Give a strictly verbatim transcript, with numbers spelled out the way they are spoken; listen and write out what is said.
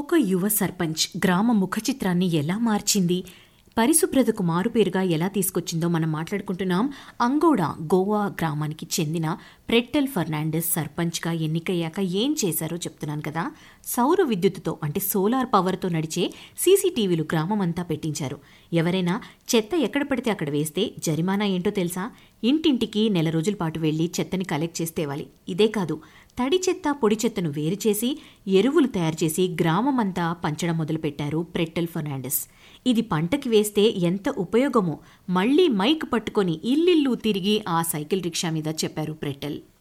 ఒక యువ సర్పంచ్ గ్రామ ముఖచిత్రాన్ని ఎలా మార్చింది, పరిశుభ్రతకు మారుపేరుగా ఎలా తీసుకొచ్చిందో మనం మాట్లాడుకుంటున్నాం. అంగోడా గోవా గ్రామానికి చెందిన ప్రెట్టెల్ ఫెర్నాండెస్ సర్పంచ్గా ఎన్నికయ్యాక ఏం చేశారో చెప్తున్నాను కదా. సౌర విద్యుత్తుతో అంటే సోలార్ పవర్తో నడిచే సీసీటీవీలు గ్రామం అంతా పెట్టించారు. ఎవరైనా చెత్త ఎక్కడ పడితే అక్కడ వేస్తే జరిమానా ఏంటో తెలుసా? ఇంటింటికి నెల రోజుల పాటు వెళ్లి చెత్తని కలెక్ట్ చేస్తేవాలి. ఇదే కాదు, తడి చెత్త పొడి చెత్తను వేరు చేసి ఎరువులు తయారు చేసి గ్రామమంతా పంచడం మొదలుపెట్టారు ప్రెట్టెల్ ఫెర్నాండెస్. ఇది పంటకి వేస్తే ఎంత ఉపయోగమో మళ్లీ మైక్ పట్టుకొని ఇల్లిల్లు తిరిగి ఆ సైకిల్ రిక్షా మీద చెప్పారు ప్రెట్టెల్.